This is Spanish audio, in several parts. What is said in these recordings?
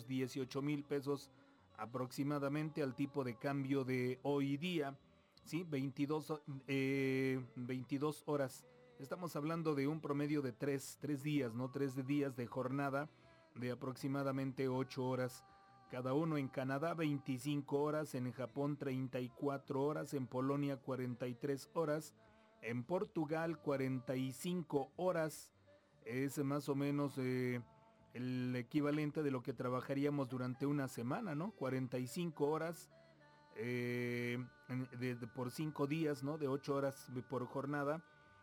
unos 18,000 pesos aproximadamente al tipo de cambio de hoy día, ¿sí? 22 horas. Estamos hablando de un promedio de 3 días, ¿no? 3 días de jornada de aproximadamente 8 horas. Cada uno. En Canadá 25 horas, en Japón 34 horas, en Polonia 43 horas, en Portugal 45 horas. Es más o menos el equivalente de lo que trabajaríamos durante una semana, ¿no? 45 horas por 5 días, ¿no? De 8 horas por jornada.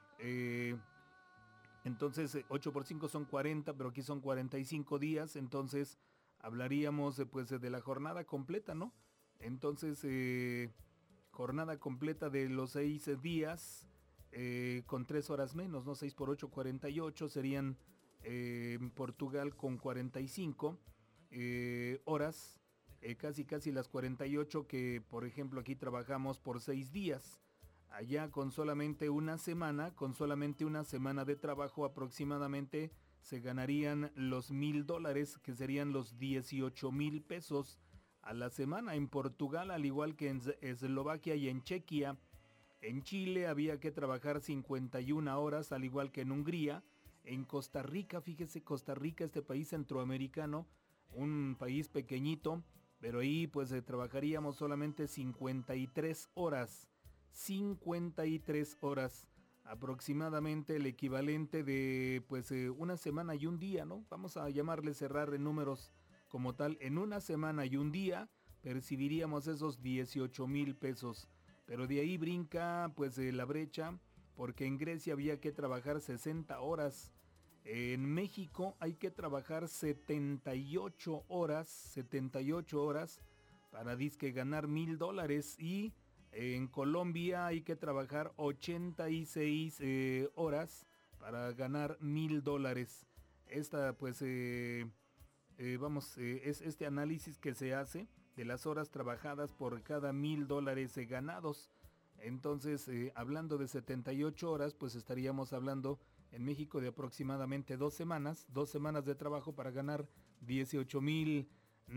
Entonces 8 por 5 son 40, pero aquí son 45 días, entonces hablaríamos pues de la jornada completa, ¿no? Entonces jornada completa de los 6 días con 3 horas menos, ¿no? 6 por 8, 48 serían en Portugal con 45 horas, casi las 48 que por ejemplo aquí trabajamos por 6 días. Allá con solamente una semana de trabajo aproximadamente se ganarían los $1,000, que serían los 18,000 pesos a la semana. En Portugal, al igual que en Eslovaquia y en Chequia, en Chile había que trabajar 51 horas, al igual que en Hungría. En Costa Rica, fíjese, Costa Rica, este país centroamericano, un país pequeñito, pero ahí pues trabajaríamos solamente 53 horas. 53 horas, aproximadamente el equivalente de pues una semana y un día, ¿no? Vamos a llamarle cerrar en números como tal. En una semana y un día percibiríamos esos 18,000 pesos. Pero de ahí brinca pues la brecha, porque en Grecia había que trabajar 60 horas. En México hay que trabajar 78 horas para disque ganar $1,000, y en Colombia hay que trabajar 86 horas para ganar $1,000. Esta pues es este análisis que se hace de las horas trabajadas por cada $1,000 ganados. Entonces hablando de 78 horas, pues estaríamos hablando en México de aproximadamente 2 semanas de trabajo para ganar 18,000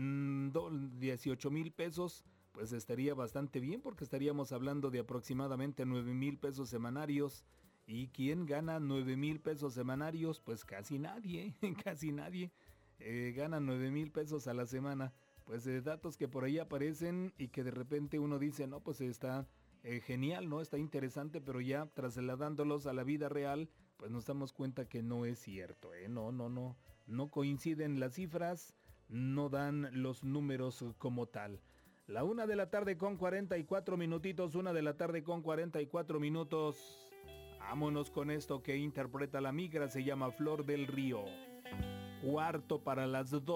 pesos. Pues estaría bastante bien, porque estaríamos hablando de aproximadamente 9,000 pesos semanarios. ¿Y quién gana 9,000 pesos semanarios? Pues casi nadie, casi nadie gana 9,000 pesos a la semana. Pues datos que por ahí aparecen y que de repente uno dice, no, pues está genial, ¿no? Está interesante, pero ya trasladándolos a la vida real, pues nos damos cuenta que no es cierto, no coinciden las cifras, no dan los números como tal. La 1 de la tarde con 44 minutitos, 1 de la tarde con 44 minutos. Vámonos con esto que interpreta la migra, se llama Flor del Río. Cuarto para las 2.